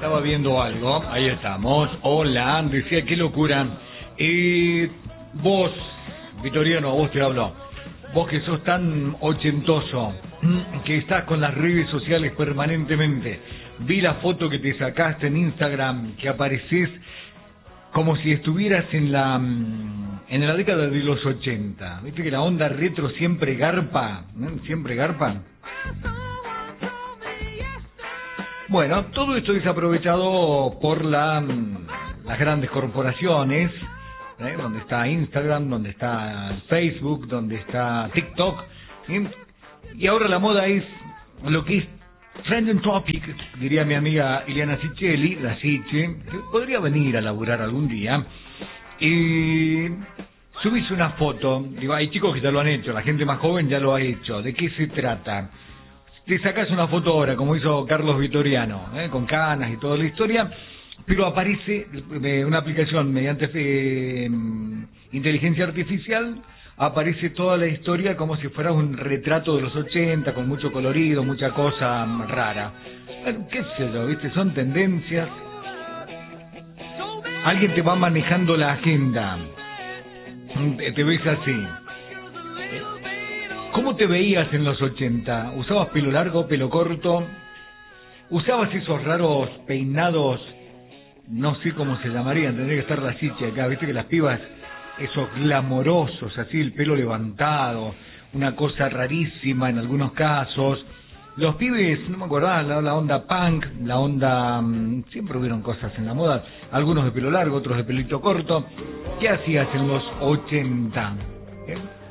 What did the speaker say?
Estaba viendo algo, ahí estamos. Hola, decía, qué locura. Vos, Vitoriano, a vos te hablo. Vos que sos tan ochentoso, que estás con las redes sociales permanentemente. Vi la foto que te sacaste en Instagram, que apareces como si estuvieras en la década de los 80. ¿Viste que la onda retro siempre garpa? ¿Siempre garpa? Bueno, todo esto es aprovechado por las grandes corporaciones, donde está Instagram, donde está Facebook, donde está TikTok, ¿sí? Y ahora la moda es lo que es trending topic, diría mi amiga Ileana Sicheli, la Siche, que podría venir a laburar algún día, y subís una foto. Digo, hay chicos que ya lo han hecho, la gente más joven ya lo ha hecho. ¿De qué se trata? Te sacas una foto ahora, como hizo Carlos Vitoriano, con canas y toda la historia, pero aparece una aplicación mediante inteligencia artificial, aparece toda la historia como si fuera un retrato de los 80, con mucho colorido, mucha cosa rara. Bueno, qué sé yo, ¿viste? Son tendencias. Alguien te va manejando la agenda. Te ves así. ¿Cómo te veías en los 80? ¿Usabas pelo largo, pelo corto? ¿Usabas esos raros peinados? No sé cómo se llamarían, tendría que estar la Siche acá. Viste que las pibas, esos glamorosos, así el pelo levantado, una cosa rarísima en algunos casos. Los pibes, no me acordaba, la onda punk, la onda... siempre hubieron cosas en la moda, algunos de pelo largo, otros de pelito corto. ¿Qué hacías en los 80?